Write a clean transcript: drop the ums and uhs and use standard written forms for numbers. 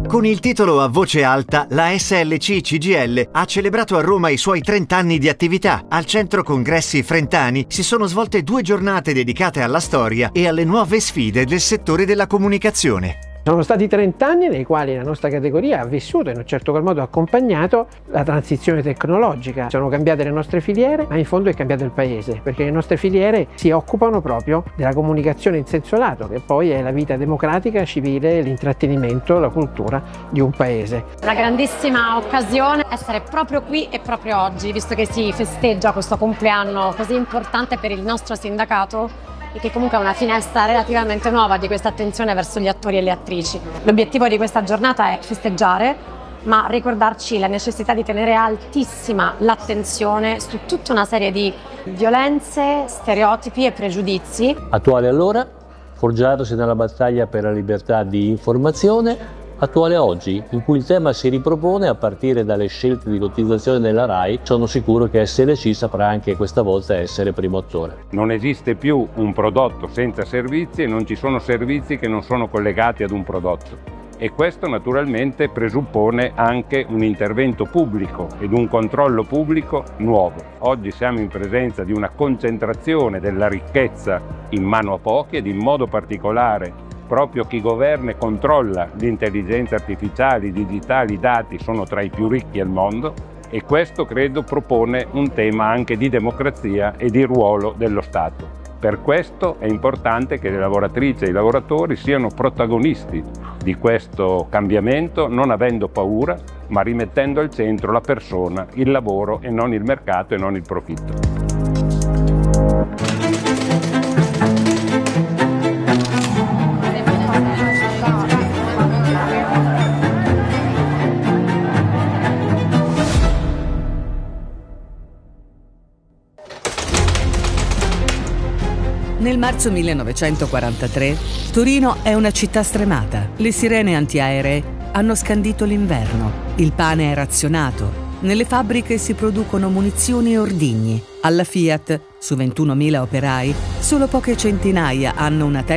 Con il titolo A voce alta, la SLC CGIL ha celebrato a Roma i suoi 30 anni di attività. Al Centro Congressi Frentani si sono svolte 2 giornate dedicate alla storia e alle nuove sfide del settore della comunicazione. Sono stati 30 anni nei quali la nostra categoria ha vissuto e in un certo qual modo accompagnato la transizione tecnologica. Sono cambiate le nostre filiere, ma in fondo è cambiato il paese, perché le nostre filiere si occupano proprio della comunicazione in senso lato, che poi è la vita democratica, civile, l'intrattenimento, la cultura di un paese. Una grandissima occasione essere proprio qui e proprio oggi, visto che si festeggia questo compleanno così importante per il nostro sindacato, e che comunque è una finestra relativamente nuova di questa attenzione verso gli attori e le attrici. L'obiettivo di questa giornata è festeggiare, ma ricordarci la necessità di tenere altissima l'attenzione su tutta una serie di violenze, stereotipi e pregiudizi. Attuale allora, forgiatosi nella battaglia per la libertà di informazione, attuale oggi, in cui il tema si ripropone a partire dalle scelte di lottizzazione della RAI. Sono sicuro che SLC saprà anche questa volta essere primo attore. Non esiste più un prodotto senza servizi e non ci sono servizi che non sono collegati ad un prodotto. E questo naturalmente presuppone anche un intervento pubblico ed un controllo pubblico nuovo. Oggi siamo in presenza di una concentrazione della ricchezza in mano a pochi ed in modo particolare proprio chi governa e controlla l'intelligenza artificiale, i digitali, i dati sono tra i più ricchi al mondo e questo credo propone un tema anche di democrazia e di ruolo dello Stato. Per questo è importante che le lavoratrici e i lavoratori siano protagonisti di questo cambiamento, non avendo paura, ma rimettendo al centro la persona, il lavoro e non il mercato e non il profitto. Nel marzo 1943, Torino è una città stremata. Le sirene antiaeree hanno scandito l'inverno. Il pane è razionato. Nelle fabbriche si producono munizioni e ordigni. Alla Fiat, su 21.000 operai, solo poche centinaia hanno una